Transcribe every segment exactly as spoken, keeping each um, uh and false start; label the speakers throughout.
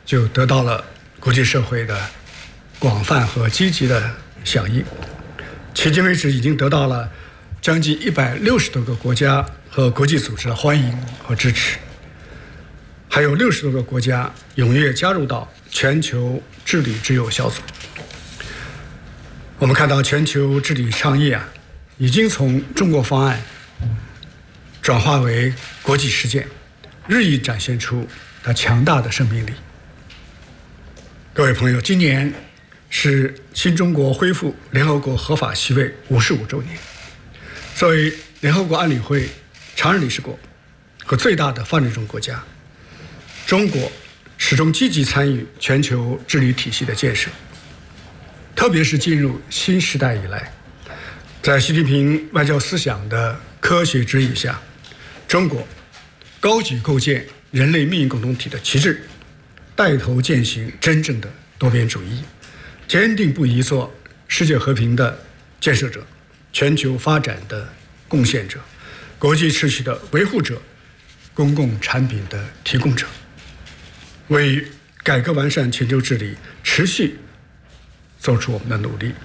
Speaker 1: 就得到了国际社会的广泛和积极的响应。迄今为止，已经得到了将近一百六十多个国家和国际组织的欢迎和支持，还有六十多个国家踊跃加入到全球治理之友小组。我们看到全球治理倡议啊，已经从中国方案转化为国际实践，日益展现出它强大的生命力。各位朋友，今年是新中国恢复联合国合法席位五十五周年。作为联合国安理会常任理事国和最大的发展中国家，中国始终积极参与全球治理体系的建设。特别是进入新时代以来，在习近平外交思想的科学指引下，中国高举构建人类命运共同体的旗帜，带头践行真正的多边主义，坚定不移做世界和平的建设者、全球发展的贡献者、国际秩序的维护者、公共产品的提供者，为改革完善全球治理持续做出我们的努力。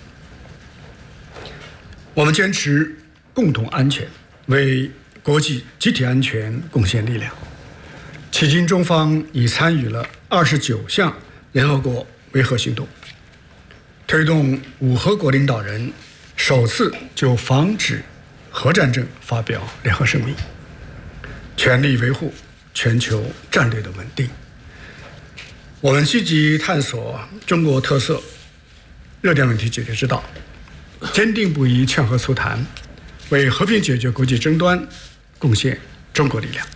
Speaker 1: 我们坚持共同安全，为国际集体安全贡献力量。迄今，中方已参与了二十九项联合国维和行动，推动五合国领导人首次就防止核战争发表联合声明，全力维护全球战略的稳定。我们积极探索中国特色热点问题解决之道，坚定不移劝和促谈，为和平解决国际争端贡献中国力量。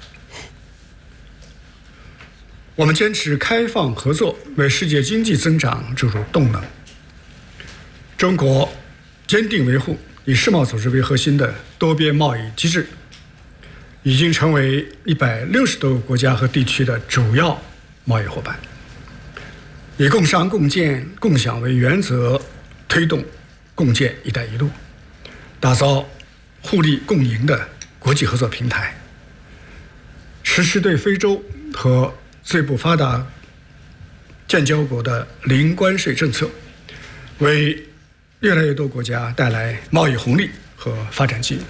Speaker 1: 我们坚持开放合作，为世界经济增长注入动能。中国坚定维护以世贸组织为核心的多边贸易机制，已经成为一百六十多个国家和地区的主要贸易伙伴。以共商共建共享为原则，推动共建“一带一路”，打造互利共赢的国际合作平台，实施对非洲和最不发达建交国的零关税政策，为越来越多国家带来贸易红利和发展机遇。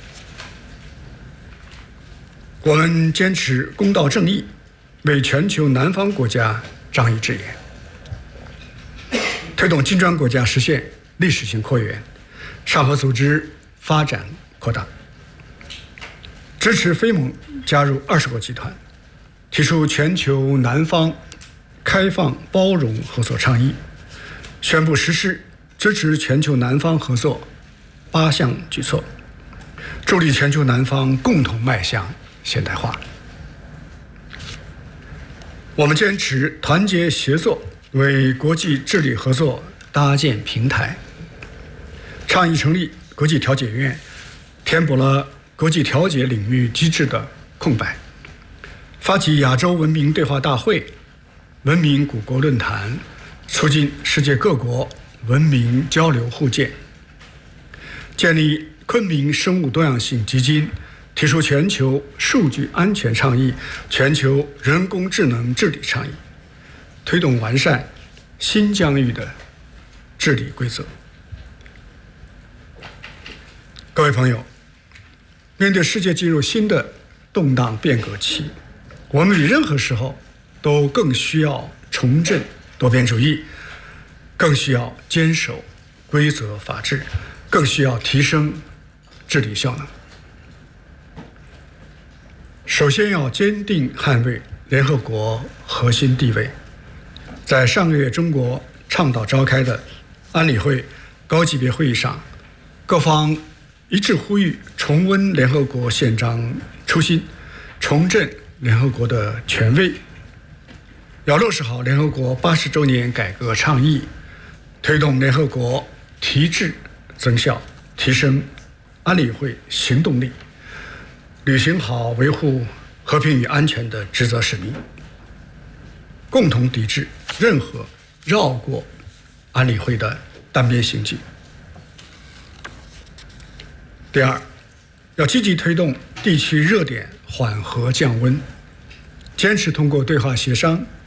Speaker 1: 我们坚持公道正义，为全球南方国家仗义执言，推动金砖国家实现历史性扩员，上合组织发展扩大，支持非盟加入二十国集团，提出全球南方开放包容合作倡议，宣布实施支持全球南方合作八项举措，助力全球南方共同迈向现代化。我们坚持团结协作，为国际治理合作搭建平台，倡议成立国际调解院，填补了国际调解领域机制的空白，发起亚洲文明对话大会、文明古国论坛，促进世界各国文明交流互鉴，建立昆明生物多样性基金，提出全球数据安全倡议、全球人工智能治理倡议，推动完善新疆域的治理规则。各位朋友，面对世界进入新的动荡变革期，我们比任何时候都更需要重振多边主义，更需要坚守规则法治，更需要提升治理效能。首先要坚定捍卫联合国核心地位。在上个月中国倡导召开的安理会高级别会议上，各方一致呼吁重温联合国宪章初心，重振联合国的权威，要落实好联合国八十周年改革倡议，推动联合国提质增效，提升安理会行动力，履行好维护和平与安全的职责使命，共同抵制任何绕过安理会的单边行径。第二，要积极推动地区热点缓和降温，坚持通过对话协商